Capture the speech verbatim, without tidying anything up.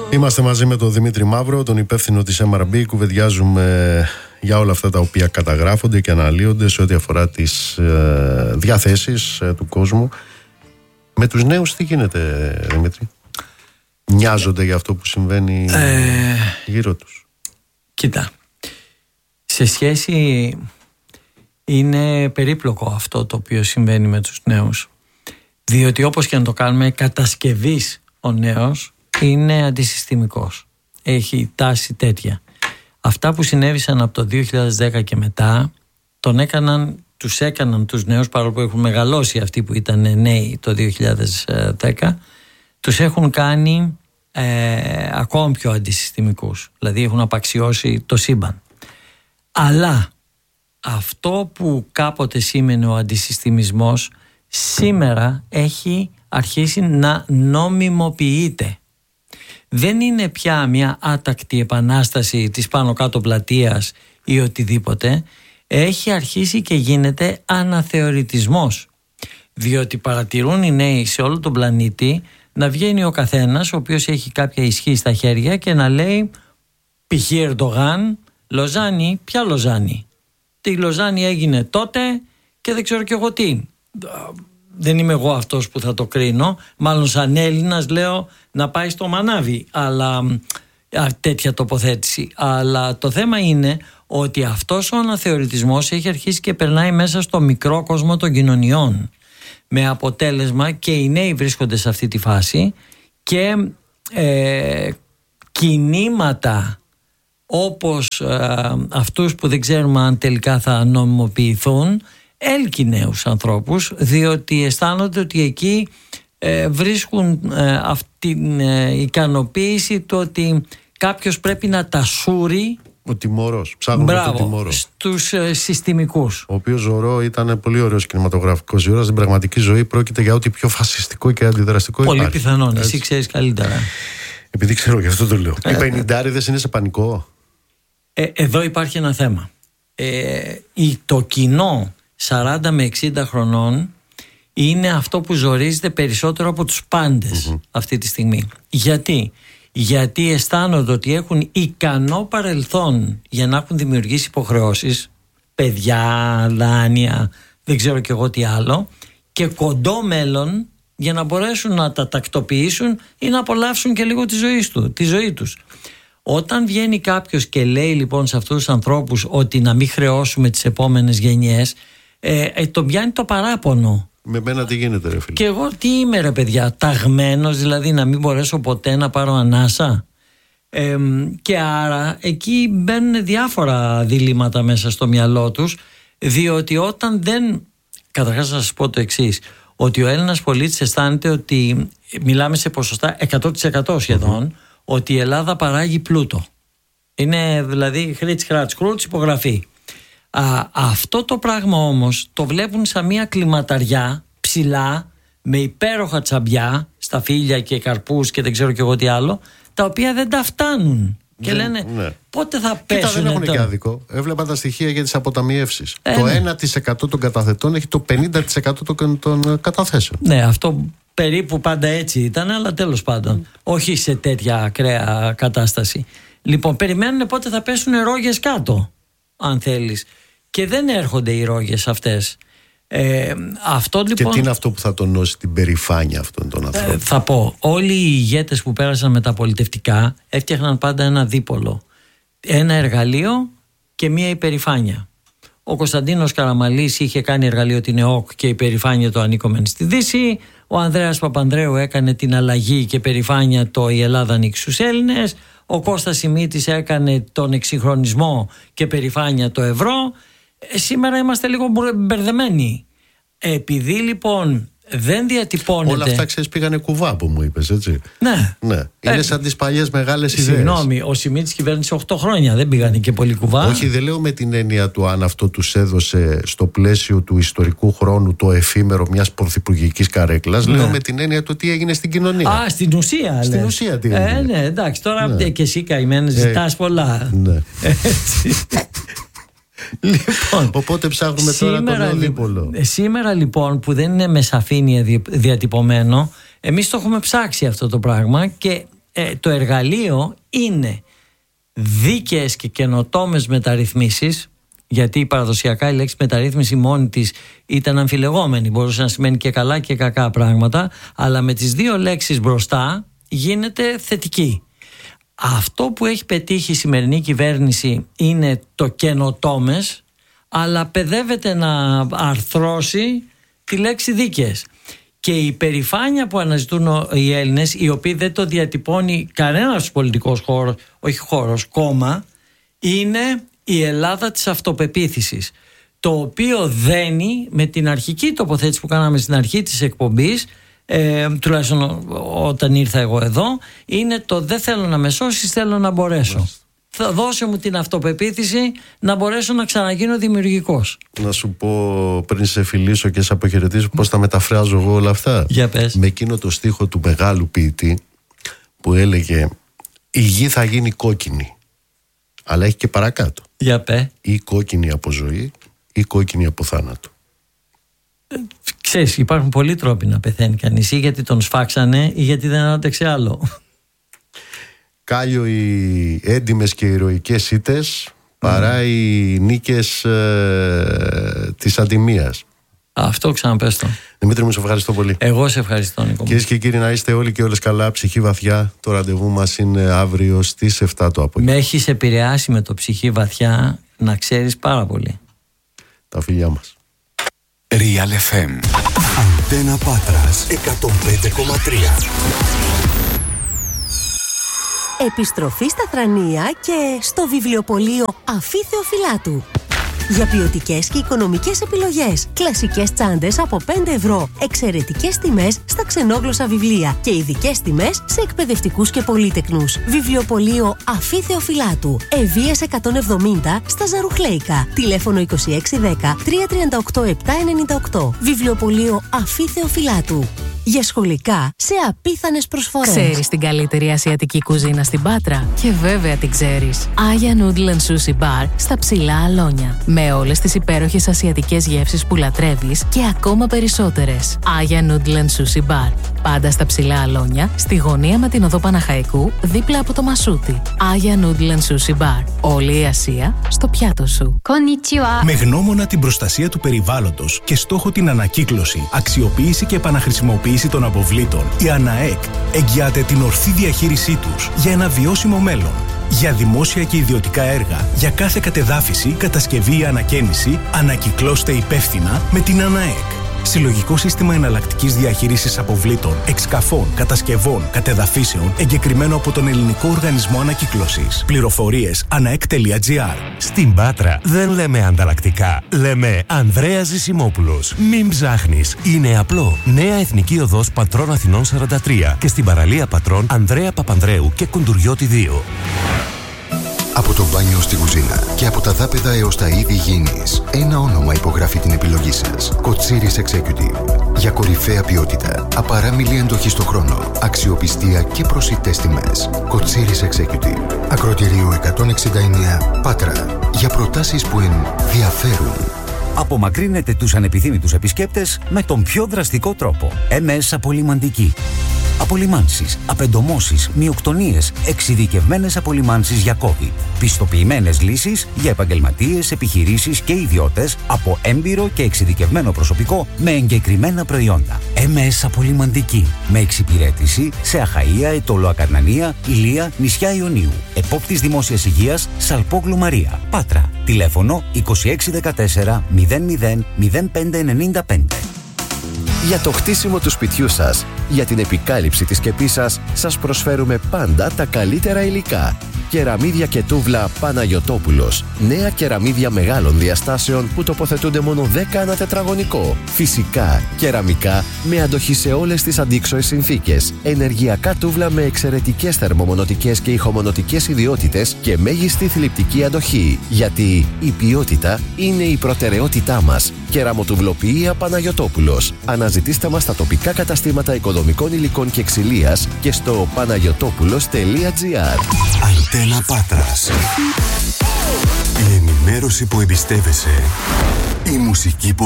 Είμαστε μαζί με τον Δημήτρη Μαύρο, τον υπεύθυνο της εμ αρ μπι. Κουβεντιάζουμε για όλα αυτά τα οποία καταγράφονται και αναλύονται σε ό,τι αφορά τις ε, διαθέσεις ε, του κόσμου. Με τους νέους τι γίνεται, Δημήτρη? Νοιάζονται για αυτό που συμβαίνει ε, γύρω τους? Κοίτα, σε σχέση, είναι περίπλοκο αυτό το οποίο συμβαίνει με τους νέους, διότι όπως και να το κάνουμε, κατασκευής ο νέος είναι αντισυστημικός, έχει τάση τέτοια. Αυτά που συνέβησαν από το δύο χιλιάδες δέκα και μετά τον έκαναν, τους έκαναν τους νέους, παρόλο που έχουν μεγαλώσει αυτοί που ήταν νέοι το δύο χιλιάδες δέκα, τους έχουν κάνει ε, ακόμα πιο αντισυστημικούς, δηλαδή έχουν απαξιώσει το σύμπαν. Αλλά αυτό που κάποτε σήμαινε ο αντισυστημισμός σήμερα έχει αρχίσει να νομιμοποιείται. Δεν είναι πια μια άτακτη επανάσταση της πάνω κάτω πλατείας ή οτιδήποτε. Έχει αρχίσει και γίνεται αναθεωρητισμός, διότι παρατηρούν οι νέοι σε όλο τον πλανήτη να βγαίνει ο καθένας ο οποίος έχει κάποια ισχύ στα χέρια και να λέει π.χ. Ερντογάν, Λοζάνη, ποια Λοζάνη? Τι Λοζάνη έγινε τότε και δεν ξέρω κι εγώ τι. Δεν είμαι εγώ αυτός που θα το κρίνω, μάλλον σαν Έλληνας λέω να πάει στο μανάβι, αλλά τέτοια τοποθέτηση. Αλλά το θέμα είναι ότι αυτός ο αναθεωρητισμός έχει αρχίσει και περνάει μέσα στο μικρό κόσμο των κοινωνιών, με αποτέλεσμα και οι νέοι βρίσκονται σε αυτή τη φάση και ε, κινήματα όπως ε, αυτούς που δεν ξέρουμε αν τελικά θα νομιμοποιηθούν έλκει νέους ανθρώπους, διότι αισθάνονται ότι εκεί ε, βρίσκουν ε, αυτή την ε, ικανοποίηση του ότι κάποιος πρέπει να τα σούρει. Ο τιμωρός, ψάχνουμε μπράβο, τον τιμωρό. Στους ε, συστημικούς. Ο οποίος Ζωρό ήταν πολύ ωραίος κινηματογραφικός Ζωρό. Στην πραγματική ζωή πρόκειται για ό,τι πιο φασιστικό και αντιδραστικό πολύ υπάρχει. Πολύ πιθανόν, έτσι. Εσύ ξέρεις καλύτερα. Επειδή ξέρω, γι' αυτό το λέω. Οι πενηντάριδες είναι σε πανικό. Ε, εδώ υπάρχει ένα θέμα. Ε, το κοινό σαράντα με εξήντα χρονών είναι αυτό που ζορίζεται περισσότερο από τους πάντες mm-hmm. αυτή τη στιγμή. Γιατί? Γιατί αισθάνονται ότι έχουν ικανό παρελθόν για να έχουν δημιουργήσει υποχρεώσεις, παιδιά, δάνεια, δεν ξέρω κι εγώ τι άλλο, και κοντό μέλλον για να μπορέσουν να τα τακτοποιήσουν ή να απολαύσουν και λίγο τη ζωή, του, τη ζωή τους. Όταν βγαίνει κάποιος και λέει λοιπόν σε αυτούς τους ανθρώπους ότι να μην χρεώσουμε τις επόμενες γενιές, ε, ε, τον πιάνει το παράπονο. Με μένα τι γίνεται, ρε φίλε? Και εγώ τι είμαι, ρε παιδιά, ταγμένος, δηλαδή να μην μπορέσω ποτέ να πάρω ανάσα? Ε, και άρα εκεί μπαίνουν διάφορα διλήμματα μέσα στο μυαλό τους, διότι όταν δεν... Καταρχάς να σας πω το εξής, ότι ο Έλληνας πολίτης αισθάνεται ότι, μιλάμε σε ποσοστά εκατό τοις εκατό σχεδόν, mm-hmm. ότι η Ελλάδα παράγει πλούτο. Είναι δηλαδή χρίτς χράτς κρούτς υπογραφή. Α, αυτό το πράγμα όμως το βλέπουν σαν μια κλιματαριά ψηλά με υπέροχα τσαμπιά στα φύλλα και καρπούς και δεν ξέρω και εγώ τι άλλο, τα οποία δεν τα φτάνουν. Και ναι, λένε ναι. πότε θα πέσουν. Κοίτα, δεν έχουν και άδικο. Έβλεπα τα στοιχεία για τις αποταμιεύσεις. Ε, το ναι. ένα τοις εκατό των καταθετών έχει το πενήντα τοις εκατό των, των καταθέσεων. Ναι, αυτό περίπου πάντα έτσι ήταν, αλλά τέλος πάντων mm. όχι σε τέτοια ακραία κατάσταση. Λοιπόν, περιμένουν πότε θα πέσουν ρόγες κάτω, αν θέλεις. Και δεν έρχονται οι ρόγες αυτές. Ε, αυτό, λοιπόν, και τι είναι αυτό που θα τονώσει την περηφάνεια αυτών των ανθρώπων? Ε, θα πω, όλοι οι ηγέτες που πέρασαν με τα πολιτευτικά έφτιαχναν πάντα ένα δίπολο. Ένα εργαλείο και μία υπερηφάνεια. Ο Κωνσταντίνος Καραμαλής είχε κάνει εργαλείο την ΕΟΚ και υπερηφάνεια το ανήκομεν στη Δύση. Ο Ανδρέας Παπανδρέου έκανε την αλλαγή και υπερηφάνεια το η Ελλάδα ανοίξει στους Έλληνες. Ο Κώστας Σιμίτης έκανε τον εξυγχρονισμό και περηφάνεια το ευρώ. Ε, σήμερα είμαστε λίγο μπερδεμένοι. Επειδή λοιπόν δεν διατυπώνεται. Όλα αυτά ξέρεις πήγανε κουβά που μου είπες, έτσι. Ναι. ναι. Είναι ε, σαν τις παλιές μεγάλες ιδέες. Συγγνώμη, ο Σιμίτης κυβέρνησε οκτώ χρόνια, δεν πήγανε και πολύ κουβά. Όχι, δεν λέω με την έννοια του αν αυτό τους έδωσε στο πλαίσιο του ιστορικού χρόνου το εφήμερο μιας πρωθυπουργικής καρέκλας. Ναι. Λέω με την έννοια του τι έγινε στην κοινωνία. Α, στην ουσία. Στην λες. ουσία τι έγινε. Ε, ναι, εντάξει, τώρα ναι. και εσύ καημένος ε, ζητάς πολλά. Ναι. Έτσι. Λοιπόν, οπότε ψάχνουμε σήμερα, τώρα το νέο δίπολο. Σήμερα λοιπόν που δεν είναι με σαφήνεια διατυπωμένο, εμείς το έχουμε ψάξει αυτό το πράγμα και ε, το εργαλείο είναι δίκαιες και καινοτόμες μεταρρυθμίσεις, γιατί παραδοσιακά η λέξη μεταρρύθμιση μόνη της ήταν αμφιλεγόμενη, μπορούσε να σημαίνει και καλά και κακά πράγματα, αλλά με τις δύο λέξεις μπροστά γίνεται θετική. Αυτό που έχει πετύχει η σημερινή κυβέρνηση είναι το καινοτόμες, αλλά παιδεύεται να αρθρώσει τη λέξη δίκαιες. Και η υπερηφάνεια που αναζητούν οι Έλληνες, οι οποίοι δεν το διατυπώνει κανένας πολιτικός χώρος, όχι χώρος, κόμμα, είναι η Ελλάδα της αυτοπεποίθησης, το οποίο δένει με την αρχική τοποθέτηση που κάναμε στην αρχή της εκπομπής, ε, τουλάχιστον όταν ήρθα εγώ εδώ, είναι το δεν θέλω να με σώσεις, θέλω να μπορέσω. Μάλιστα. Θα δώσε μου την αυτοπεποίθηση να μπορέσω να ξαναγίνω δημιουργικός. Να σου πω πριν σε φιλήσω και σε αποχαιρετήσω πώς τα μεταφράζω εγώ όλα αυτά. Για πες. Με εκείνο το στίχο του μεγάλου ποιητή που έλεγε η γη θα γίνει κόκκινη, αλλά έχει και παρακάτω. Για πέ. Ή κόκκινη από ζωή ή κόκκινη από θάνατο. Ε, ξέρεις, υπάρχουν πολλοί τρόποι να πεθαίνει κανείς, ή γιατί τον σφάξανε ή γιατί δεν άντεξε άλλο. Κάλιο οι έντιμες και ηρωικές ήττες παρά mm. οι νίκες ε, της αντιμίας. Αυτό ξαναπες το. Δημήτρη μου, σε ευχαριστώ πολύ. Εγώ σε ευχαριστώ, Νίκο. Κυρίες και κύριοι, να είστε όλοι και όλες καλά, ψυχή βαθιά. Το ραντεβού μας είναι αύριο στις επτά το απόγευμα. Με έχεις επηρεάσει με το ψυχή βαθιά, να ξέρεις, πάρα πολύ. Τα φιλιά μας. Real εφ εμ Αντένα Πάτρας εκατόν πέντε κόμμα τρία. Επιστροφή στα Θρανία και στο βιβλιοπωλείο Αφή Θεοφυλάτου. Για ποιοτικές και οικονομικές επιλογές. Κλασικές τσάντες από πέντε ευρώ. Εξαιρετικές τιμές στα ξενόγλωσσα βιβλία. Και ειδικές τιμές σε εκπαιδευτικούς και πολύτεκνους. Βιβλιοπωλείο Αφή Θεοφυλάτου. Ευβοίας εκατόν εβδομήντα στα Ζαρουχλέικα. Τηλέφωνο είκοσι έξι δέκα τριακόσια τριάντα οκτώ επτακόσια ενενήντα οκτώ. Βιβλιοπωλείο Αφή Θεοφυλάτου. Για σχολικά σε απίθανες προσφορές. Ξέρεις την καλύτερη ασιατική κουζίνα στην Πάτρα? Και βέβαια την ξέρεις. Aya Noodle and Sushi Bar στα Ψηλά Αλόνια. Με όλες τις υπέροχες ασιατικές γεύσεις που λατρεύεις και ακόμα περισσότερες. Aya Noodle and Sushi Bar. Πάντα στα Ψηλά Αλόνια, στη γωνία με την οδό Παναχαϊκού, δίπλα από το Μασούτι. Aya Noodle and Sushi Bar. Όλη η Ασία στο πιάτο σου. Konnichiwa. Με γνώμονα την προστασία του περιβάλλοντος και στόχο την ανακύκλωση, αξιοποίηση και επαναχρησιμοποίηση των αποβλήτων, η ΑΝΑΕΚ εγγυάται την ορθή διαχείρισή τους για ένα βιώσιμο μέλλον. Για δημόσια και ιδιωτικά έργα, για κάθε κατεδάφιση, κατασκευή ή ανακαίνιση, ανακυκλώστε υπεύθυνα με την ΑΝΑΕΚ. Συλλογικό σύστημα εναλλακτικής διαχείρισης αποβλήτων, εξκαφών, κατασκευών, κατεδαφίσεων, εγκεκριμένο από τον Ελληνικό Οργανισμό Ανακύκλωσης. Πληροφορίες αναεκ τελεία τζι άρ. Στην Πάτρα δεν λέμε ανταλλακτικά, λέμε Ανδρέας Ζησιμόπουλος. Μην ψάχνεις, είναι απλό. Νέα Εθνική Οδός Πατρών Αθηνών σαράντα τρία και στην παραλία Πατρών Ανδρέα Παπανδρέου και Κουντουριώτη δύο. Από το μπάνιο στη κουζίνα και από τα δάπεδα έως τα είδη γήινης, ένα όνομα υπογράφει την επιλογή σας. Κοτσίρις Executive. Για κορυφαία ποιότητα, απαράμιλη εντοχή στο χρόνο, αξιοπιστία και προσιτές τιμές. Κοτσίρις Executive. Ακροτηρίου εκατόν εξήντα εννέα, Πάτρα. Για προτάσεις που ενδιαφέρουν. Απομακρύνετε τους ανεπιθύμητους επισκέπτες με τον πιο δραστικό τρόπο. εμ ες Απολυμαντική. Απολυμάνσεις, απεντομώσεις, μυοκτονίες, εξειδικευμένες απολυμάνσεις για COVID. Πιστοποιημένες λύσεις για επαγγελματίες, επιχειρήσεις και ιδιώτες από έμπειρο και εξειδικευμένο προσωπικό με εγκεκριμένα προϊόντα. εμ ες Απολυμαντική. Με εξυπηρέτηση σε Αχαΐα, Ετώλο Ακαρνανία, Ηλία, νησιά Ιωνίου. Επόπτης Δημόσιας Υγείας, Σαλπόγλου Μαρία. Πάτρα. Τηλέφωνο είκοσι έξι δεκατέσσερα μηδέν μηδέν μηδέν πέντε ενενήντα πέντε. Για το χτίσιμο του σπιτιού σας, για την επικάλυψη της σκεπής σας, σας προσφέρουμε πάντα τα καλύτερα υλικά. Κεραμίδια και τούβλα Παναγιωτόπουλος. Νέα κεραμίδια μεγάλων διαστάσεων που τοποθετούνται μόνο δέκα ανά τετραγωνικό. Φυσικά, κεραμικά με αντοχή σε όλες τις αντίξωες συνθήκες. Ενεργειακά τούβλα με εξαιρετικές θερμομονωτικές και ηχομονωτικές ιδιότητες και μέγιστη θλιπτική αντοχή. Γιατί η ποιότητα είναι η προτεραιότητά μας. Κεραμοτουβλοποιία Παναγιωτόπουλος. Αναζητήστε μας στα τοπικά καταστήματα οικοδομικών υλικών και ξυλίας και στο παναγιωτόπουλος τελεία τζι άρ. Αντένα Πάτρας. Η ενημέρωση που εμπιστεύεσαι. Η μουσική που